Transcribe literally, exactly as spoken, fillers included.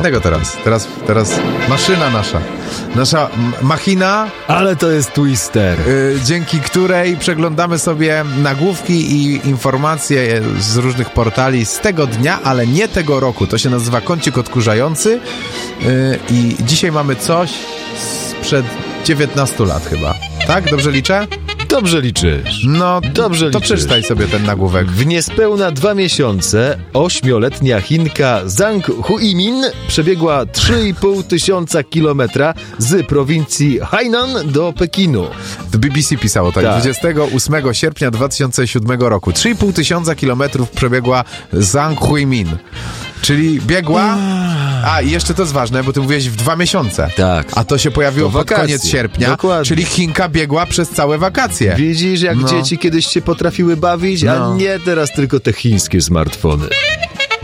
innego teraz. Teraz, teraz maszyna nasza. Nasza m- machina, Ale to jest Twister. y, dzięki której przeglądamy sobie nagłówki i informacje z różnych portali z tego dnia, ale nie tego roku. To się nazywa kącik odkurzający y, i dzisiaj mamy coś sprzed dziewiętnastu lat chyba. Tak? Dobrze liczę? Dobrze liczysz. No, Dobrze to liczysz. przeczytaj sobie ten nagłówek. W niespełna dwa miesiące ośmioletnia Chinka Zhang Huimin przebiegła trzy i pół tysiąca kilometra z prowincji Hainan do Pekinu. B B C pisało tak, Tak. dwudziestego ósmego sierpnia dwa tysiące siódmego roku. trzy i pół tysiąca kilometrów przebiegła Zhang Huimin. Czyli biegła... A, i jeszcze to jest ważne, bo ty mówiłeś w dwa miesiące. Tak. A to się pojawiło To pod wakacje. koniec sierpnia. Dokładnie. Czyli Chinka biegła przez całe wakacje. Widzisz, jak No. dzieci kiedyś się potrafiły bawić, No. a nie teraz tylko te chińskie smartfony.